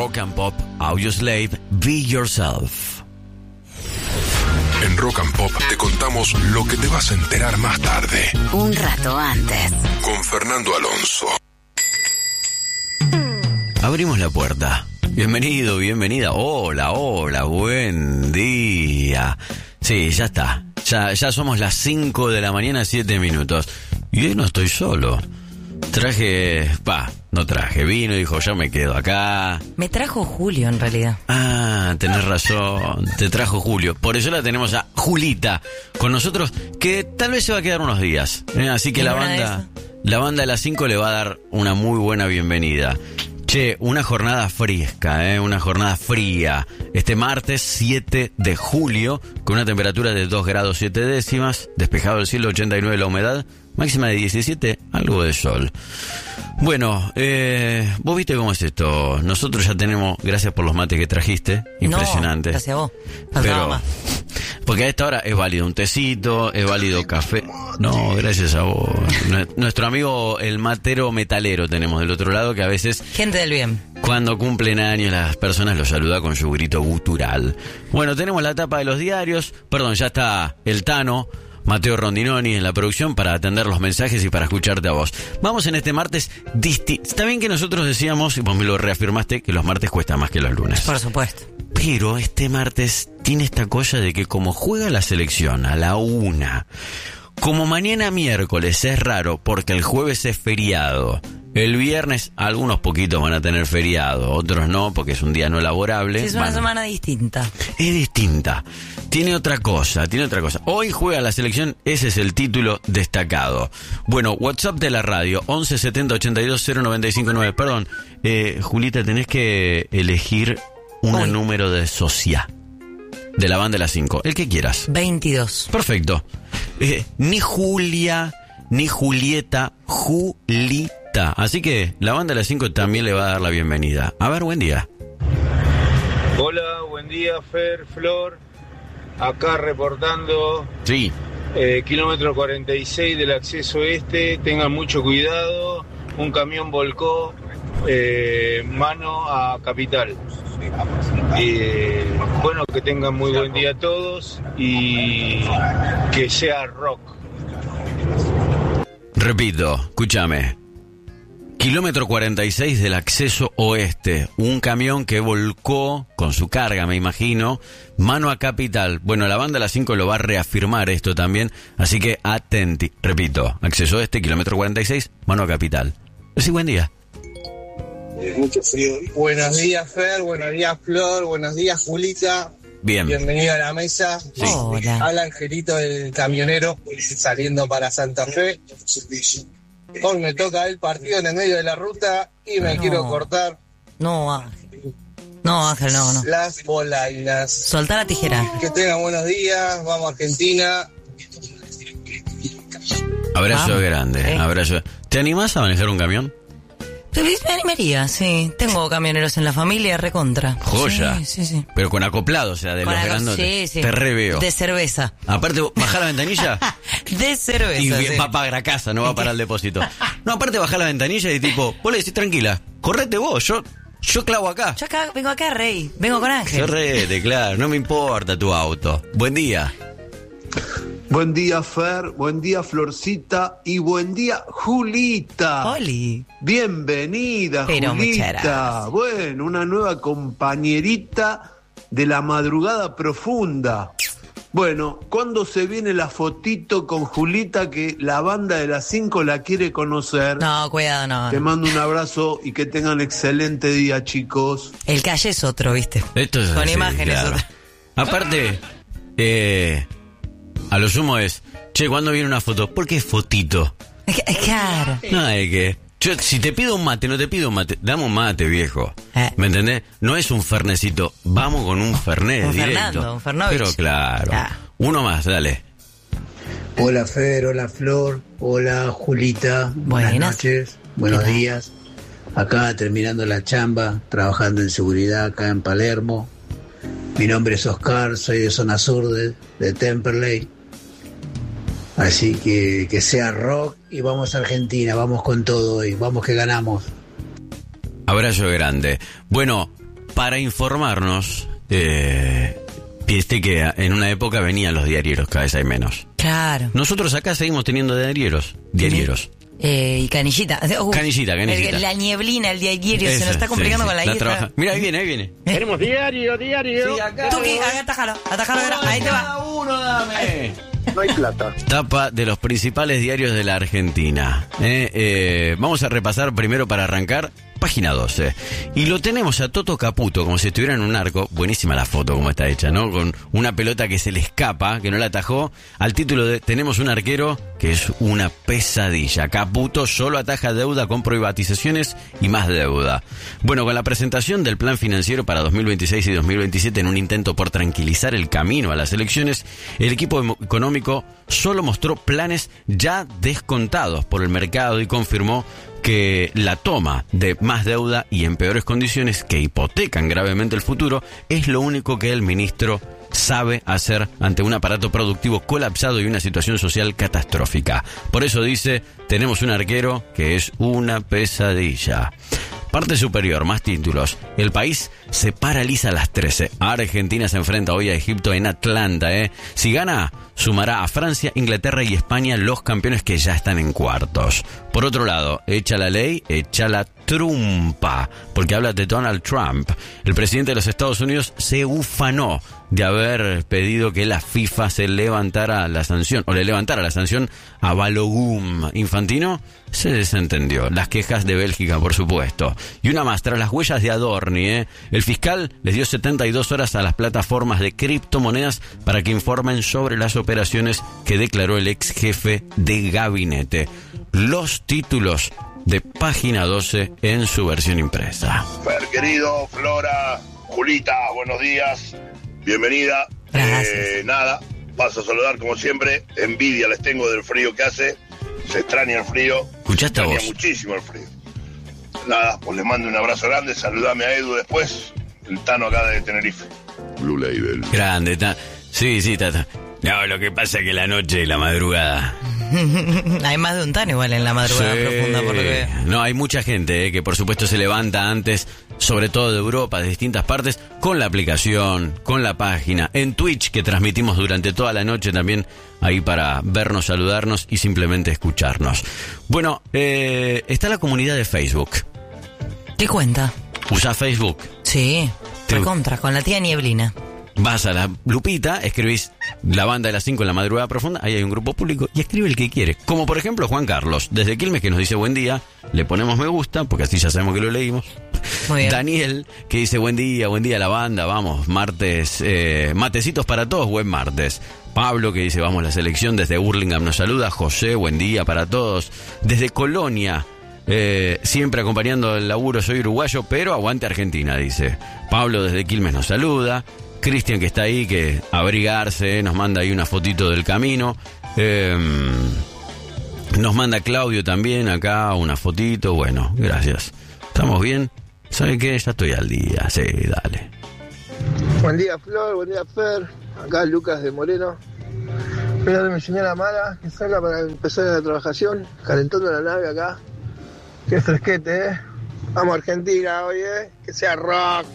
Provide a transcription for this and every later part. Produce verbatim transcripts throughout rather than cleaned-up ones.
Rock and Pop, Audioslave, Be Yourself. En Rock and Pop te contamos lo que te vas a enterar más tarde. Un rato antes. Con Fernando Alonso. Abrimos la puerta. Bienvenido, bienvenida. Hola, hola, buen día. Sí, ya está. Ya, ya somos las cinco de la mañana, siete minutos. Y hoy no estoy solo. Traje... Pa, no traje. Vino y dijo, yo me quedo acá. Me trajo Julio, en realidad. Ah, tenés razón. Te trajo Julio. Por eso la tenemos a Julita con nosotros, que tal vez se va a quedar unos días. ¿eh? Así que la banda... La banda de las cinco le va a dar una muy buena bienvenida. Che, una jornada fresca, ¿eh? Una jornada fría. Este martes siete de julio, con una temperatura de dos grados siete décimas, despejado el cielo, ochenta y nueve la humedad, máxima de diecisiete, algo de sol. Bueno, eh, vos viste cómo es esto. Nosotros ya tenemos, gracias por los mates que trajiste, impresionante. No, gracias a vos. Pero, más. porque a esta hora es válido un tecito, es válido café. No, gracias a vos. Nuestro amigo el matero metalero tenemos del otro lado, que a veces... Gente del bien. Cuando cumplen años las personas los saluda con su grito gutural. Bueno, tenemos la tapa de los diarios. Perdón, ya está el Tano, Mateo Rondinoni en la producción para atender los mensajes y para escucharte a vos. Vamos en este martes distinto. Está bien que nosotros decíamos, y vos me lo reafirmaste, que los martes cuesta más que los lunes. Por supuesto. Pero este martes tiene esta cosa de que como juega la selección a la una, como mañana miércoles es raro porque el jueves es feriado, el viernes algunos poquitos van a tener feriado, otros no porque es un día no laborable. Sí, es una bueno, semana distinta. Es distinta. Tiene otra cosa, tiene otra cosa. Hoy juega la selección, ese es el título destacado. Bueno, WhatsApp de la radio, once setenta ochenta y dos cero noventa y cinco nueve. Perdón, eh, Julita, tenés que elegir un Uy. número de socia de la banda de las cinco, el que quieras. veintidós. Perfecto. Eh, ni Julia, ni Julieta, Julita. Así que la banda de las cinco también le va a dar la bienvenida. A ver, buen día. Hola, buen día, Fer, Flor. Acá reportando. Sí. Eh, kilómetro cuarenta y seis del acceso este. Tengan mucho cuidado. Un camión volcó eh, mano a Capital. Eh, bueno, que tengan muy buen día todos y que sea rock. Repito, escúchame. Kilómetro cuarenta y seis del acceso oeste. Un camión que volcó con su carga, me imagino, mano a Capital. Bueno, la banda de las cinco lo va a reafirmar esto también, así que atenti. Repito, acceso oeste, kilómetro cuarenta y seis, mano a Capital. Sí, buen día. Mucho frío. Buenos días, Fer, buenos días, Flor, buenos días, Julita. Bien. Bienvenido a la mesa. Sí. Hola. Habla Angelito, el camionero, saliendo para Santa Fe. Hoy me toca el partido en el medio de la ruta y me no. quiero cortar. No, Ángel. No, Ángel, no, no. Las bolainas. Soltá la tijera. Que tengan buenos días, vamos a Argentina. Abrazo Vamos. grande, ¿Eh? abrazo. ¿Te animás a manejar un camión? Me animaría, sí. Tengo camioneros en la familia, recontra. Joya. Sí, sí, sí. Pero con acoplado, o sea, de Con los algo- grandotes. sí, sí. Te reveo. De cerveza. Aparte, bajá la ventanilla De cerveza, y sí. va para la casa, no va para el depósito. No, aparte bajá la ventanilla y tipo, vos le decís tranquila, correte vos, yo, yo clavo acá. Yo acá, vengo acá, Rey. Vengo con Ángel. Correte, claro, no me importa tu auto. Buen día. Buen día, Fer, buen día, Florcita, y buen día, Julita. Oli. Bienvenida, Pero muchas Julita. gracias. Bueno, una nueva compañerita de la madrugada profunda. Bueno, ¿cuándo se viene la fotito con Julita que la banda de las cinco la quiere conocer? No, cuidado, no. Te no. mando un abrazo y que tengan excelente día, chicos. El calle es otro, ¿viste? Esto es Con así, imágenes. claro. Otro. Aparte, eh, a lo sumo es, che, ¿cuándo viene una foto? ¿Por qué fotito? Es que- es claro. No, es que, yo, si te pido un mate, no te pido un mate, dame un mate, viejo. Eh. ¿Me entendés? No es un fernecito, vamos con un fernet Un directo. Fernando, un Fernovich. Pero claro, Ah. uno más, dale. Hola Fer, hola Flor, hola Julita, buenas, Buenas. noches, buenos ¿Qué tal? días. Acá terminando la chamba, trabajando en seguridad acá en Palermo. Mi nombre es Oscar, soy de zona sur de, de Temperley. Así que que sea rock y vamos a Argentina, vamos con todo hoy, vamos que ganamos. Abrazo grande. Bueno, para informarnos, eh, viste que en una época venían los diarieros, cada vez hay menos. Claro. Nosotros acá seguimos teniendo diarieros. Diarieros. Eh, y canillita. Uh, canillita, canillita. El, la nieblina, el diario, Esa, se nos está complicando sí, con sí, la la isla. trabaja. Mira, ahí viene, ahí viene. Tenemos diario, diario. Sí, acá. Tú que, atájalo, atájalo, ahí te va. Uno, dame. No hay plata. Tapa de los principales diarios de la Argentina. Eh, eh, vamos a repasar primero para arrancar, página doce. Y lo tenemos a Toto Caputo, como si estuviera en un arco. Buenísima la foto, como está hecha, ¿no? Con una pelota que se le escapa, que no la atajó. Al título de Tenemos un arquero que es una pesadilla. Caputo solo ataja deuda con privatizaciones y más deuda. Bueno, con la presentación del plan financiero para dos mil veintiséis y dos mil veintisiete en un intento por tranquilizar el camino a las elecciones, el equipo económico solo mostró planes ya descontados por el mercado y confirmó que la toma de más deuda y en peores condiciones que hipotecan gravemente el futuro es lo único que el ministro sabe hacer ante un aparato productivo colapsado y una situación social catastrófica. Por eso dice, tenemos un arquero que es una pesadilla. Parte superior, más títulos. El país se paraliza a las trece. Argentina se enfrenta hoy a Egipto en Atlanta, ¿eh? Si gana, sumará a Francia, Inglaterra y España, los campeones que ya están en cuartos. Por otro lado, echa la ley, echa la trumpa, porque habla de Donald Trump. El presidente de los Estados Unidos se ufanó de haber pedido que la FIFA se levantara la sanción, o le levantara la sanción a Balogun. Infantino se desentendió. Las quejas de Bélgica, por supuesto. Y una más, tras las huellas de Adorni, ¿eh? El fiscal les dio setenta y dos horas a las plataformas de criptomonedas para que informen sobre las operaciones que declaró el ex jefe de gabinete. Los títulos de página doce en su versión impresa. Fer, querido, Flora, Julita, buenos días, bienvenida. Eh, nada, paso a saludar como siempre. Envidia les tengo del frío que hace. Se extraña el frío. ¿Escuchaste a vos? Se extraña muchísimo el frío. Nada, pues les mando un abrazo grande. Saludame a Edu después. El Tano acá de Tenerife. Blue Label. Grande, ta. Sí, sí, Tata. No, lo que pasa es que la noche y la madrugada. Hay más de un Tano igual en la madrugada sí. profunda, por lo que veo. No, hay mucha gente eh, que por supuesto se levanta antes, sobre todo de Europa, de distintas partes, con la aplicación, con la página, en Twitch, que transmitimos durante toda la noche también, ahí para vernos, saludarnos y simplemente escucharnos. Bueno, eh, está la comunidad de Facebook. ¿Qué cuenta? ¿Usás Facebook? Sí, Te... recontra, con la tía Nieblina. Vas a la lupita, escribís la banda de las cinco en la madrugada profunda, ahí hay un grupo público y escribe el que quiere. Como por ejemplo Juan Carlos, desde Quilmes, que nos dice buen día, le ponemos me gusta, porque así ya sabemos que lo leímos. Muy bien. Daniel, que dice buen día, buen día a la banda, vamos, martes, eh, matecitos para todos, buen martes. Pablo, que dice vamos la selección, desde Burlingame nos saluda. José, buen día para todos. Desde Colonia, eh, siempre acompañando el laburo, soy uruguayo, pero aguante Argentina, dice. Pablo desde Quilmes nos saluda. Cristian, que está ahí, que abrigarse, nos manda ahí una fotito del camino. Eh, nos manda Claudio también acá una fotito. Bueno, gracias. ¿Estamos bien? ¿Sabe qué? Ya estoy al día. Sí, dale. Buen día, Flor. Buen día, Fer. Acá Lucas de Moreno. Esperando a mi señora Mara que salga para empezar la trabajación. Calentando la nave acá. Qué fresquete, ¿eh? Vamos a Argentina, oye. Que sea rock.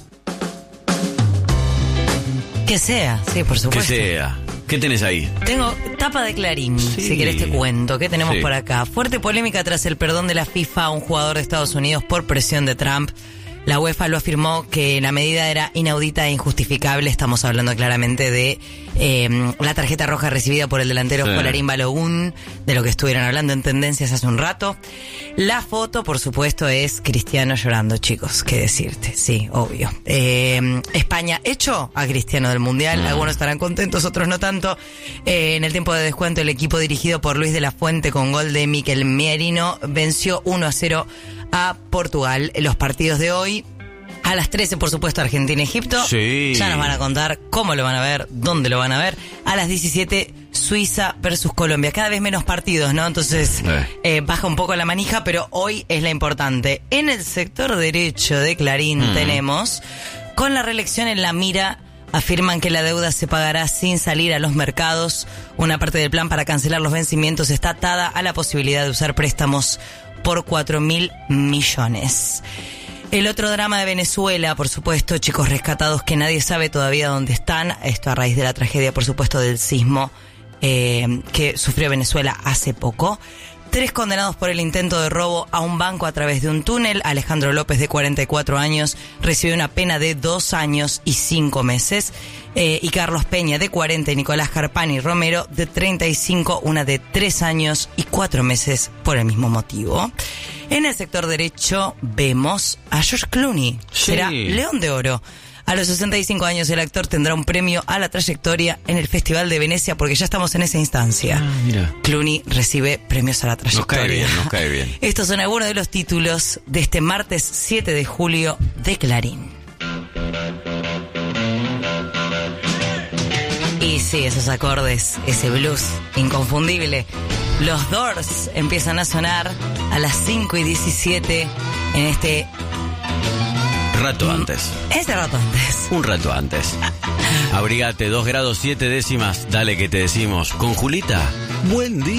Que sea, sí, por supuesto. Que sea. ¿Qué tenés ahí? Tengo tapa de Clarín, sí. Si querés te cuento. ¿Qué tenemos sí. por acá? Fuerte polémica tras el perdón de la FIFA a un jugador de Estados Unidos por presión de Trump. La UEFA lo afirmó que la medida era inaudita e injustificable. Estamos hablando claramente de eh, la tarjeta roja recibida por el delantero sí. Folarín Balogun, de lo que estuvieron hablando en tendencias hace un rato. La foto, por supuesto, es Cristiano llorando, chicos. ¿Qué decirte? Sí, obvio. Eh, España echó a Cristiano del Mundial. Mm. Algunos estarán contentos, otros no tanto. Eh, en el tiempo de descuento, el equipo dirigido por Luis de la Fuente con gol de Mikel Merino venció uno a cero a Portugal. Los partidos de hoy, a las trece, por supuesto, Argentina-Egipto. Sí. Ya nos van a contar cómo lo van a ver, dónde lo van a ver. A las diecisiete, Suiza versus Colombia. Cada vez menos partidos, ¿no? Entonces, eh. Eh, baja un poco la manija, pero hoy es la importante. En el sector derecho de Clarín mm. tenemos, con la reelección en la mira, afirman que la deuda se pagará sin salir a los mercados. Una parte del plan para cancelar los vencimientos está atada a la posibilidad de usar préstamos por cuatro mil millones. El otro drama de Venezuela, por supuesto, chicos rescatados que nadie sabe todavía dónde están. Esto a raíz de la tragedia, por supuesto, del sismo eh, que sufrió Venezuela hace poco. Tres condenados por el intento de robo a un banco a través de un túnel. Alejandro López, de cuarenta y cuatro años, recibió una pena de dos años y cinco meses. Eh, y Carlos Peña, de cuarenta, y Nicolás Carpani Romero, de treinta y cinco, una de tres años y cuatro meses por el mismo motivo. En el sector derecho vemos a George Clooney. Sí. Será León de Oro. A los sesenta y cinco años el actor tendrá un premio a la trayectoria en el Festival de Venecia, porque ya estamos en esa instancia. Ah, mira. Clooney recibe premios a la trayectoria. Nos cae bien, nos cae bien. Estos son algunos de los títulos de este martes siete de julio de Clarín. Y sí, esos acordes, ese blues inconfundible. Los Doors empiezan a sonar a las cinco y diecisiete en este... Rato antes. Este rato antes. Un rato antes. Abrigate, dos grados siete décimas. Dale que te decimos. Con Julita, buen día.